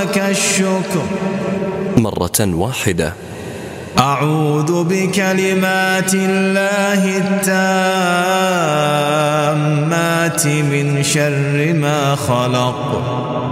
لك الشكر مرة واحدة. أعوذ بكلمات الله التامات من شر ما خلق.